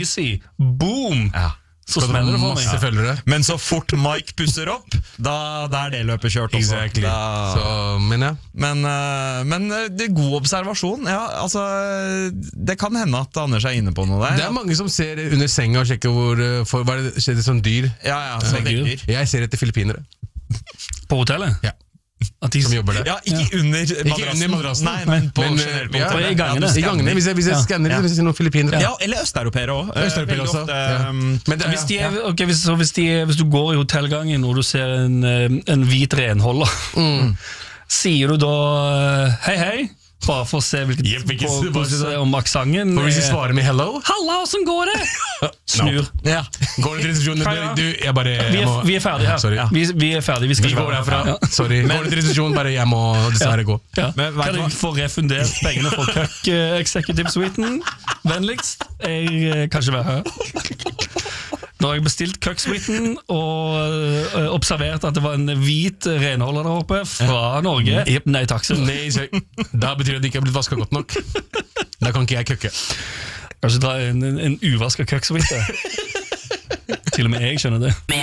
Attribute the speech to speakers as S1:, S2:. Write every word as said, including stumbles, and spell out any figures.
S1: Boom!
S2: Ja.
S1: Så smeller det for meg.
S2: Selvfølgelig.
S3: Men så fort Mike pusser opp, da, da er det løpet kjørt også.
S2: Exactly.
S3: Da,
S2: så, men ja.
S3: Men, uh, men uh, det er god observasjon. Ja, altså, det kan hende at Anders er inne på noe der.
S2: Det er mange som ser under senga og sjekker hvor for, hva er det skjedde som dyr.
S3: Ja, ja, så dyr.
S2: Jeg ser etter filippinere.
S1: På hotellet?
S2: Ja. At de som jobber der.
S3: Ja, ikke ja. under madrassen.
S2: Ikke under madrassen.
S3: Nei, men på
S2: men,
S3: generelt på
S2: ja,
S3: hotellet.
S1: I gangene.
S2: I gangene, hvis jeg, hvis jeg
S1: ja.
S2: skanner,
S3: ja.
S2: hvis jeg ser noen filippinere.
S3: Ja, eller østeuropeere også.
S2: Østeuropeere også.
S3: Ofte,
S2: ja. Men det,
S1: hvis, de er, okay, hvis, hvis, de, hvis du går i hotellgangen og du ser en, en hvit renholder, mm. sier du da hei hei? Bare for å se hvilket
S2: yep,
S1: på, på, på, om aksangen
S2: For hvis de svarer med hello
S1: Halla, hvordan går det? Snur
S2: no. ja. Går det til resepsjonen? Du, jeg bare jeg
S1: vi, er,
S2: må,
S1: vi er ferdige her
S2: ja,
S1: vi, vi er ferdige Vi, skal
S2: vi går derfra
S1: ja.
S2: Sorry men, Går det til resepsjonen? Bare jeg må dessverre gå
S1: ja. Men, Kan jeg få refundert pengene for Køk uh, Executive Suiten? Vennligst Jeg kan ikke være her Nå har jeg bestilt Køk-suiten og uh, observert at det var en hvit renholder der oppe fra Norge.
S2: Yep.
S1: Nei, takk så.
S2: Nei, da betyr det at det ikke har blitt vasket godt nok. Da kan ikke jeg køkke.
S1: Kanskje dra en, en, en uvasket Køk-suite. Til og med jeg skjønner det.